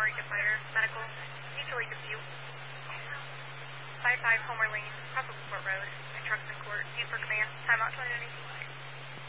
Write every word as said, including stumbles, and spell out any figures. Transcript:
Marika Fire, medical, mutually dispute. five five Homer Lane, Russellsport Road, and Truxton Court, need for command, timeout twenty nineteen.